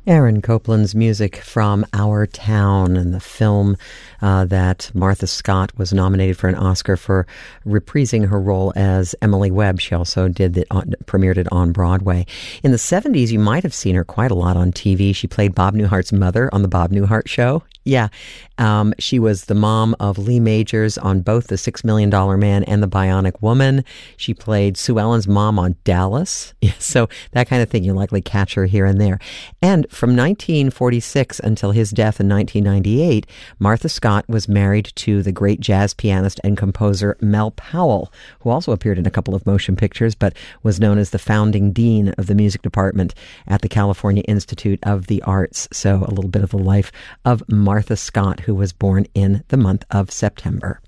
Aaron Copland's music from Our Town, and the film that Martha Scott was nominated for an Oscar for reprising her role as Emily Webb. She also premiered it on Broadway. In the 70s, you might have seen her quite a lot on TV. She played Bob Newhart's mother on The Bob Newhart Show. Yeah. She was the mom of Lee Majors on both The $6 Million Man and The Bionic Woman. She played Sue Ellen's mom on Dallas. Yeah, so that kind of thing, you'll likely catch her here and there. And from 1946 until his death in 1998, Martha Scott was married to the great jazz pianist and composer Mel Powell, who also appeared in a couple of motion pictures, but was known as the founding dean of the music department at the California Institute of the Arts. So a little bit of the life of Martha Scott, who was born in the month of September.